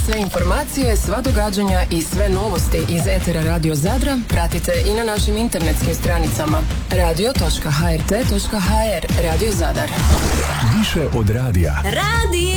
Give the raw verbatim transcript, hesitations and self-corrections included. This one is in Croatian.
Sve informacije, sva događanja i sve novosti iz etera Radio Zadra pratite i na našim internetskim stranicama radio točka h r t točka h r. Radio Zadar. Više od radija. Radio